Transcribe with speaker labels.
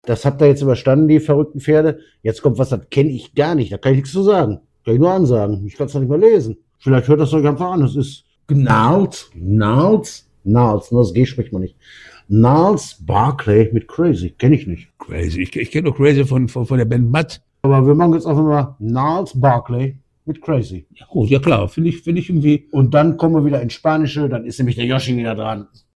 Speaker 1: Das habt ihr jetzt überstanden, die verrückten Pferde. Jetzt kommt was, das kenne ich gar nicht. Da kann ich nichts zu sagen. Kann ich nur ansagen. Ich kann es doch nicht mehr lesen. Vielleicht hört das euch einfach an. Das ist Gnarls, nur das G spricht man nicht. Gnarls Barkley mit Crazy. Kenne ich nicht.
Speaker 2: Crazy. Ich kenne doch Crazy von der Band Matt.
Speaker 1: Aber wir machen jetzt einfach mal Gnarls Barkley mit Crazy.
Speaker 2: Ja, gut, ja klar, finde ich irgendwie.
Speaker 1: Und dann kommen wir wieder ins Spanische. Dann ist nämlich der Yoshi wieder dran.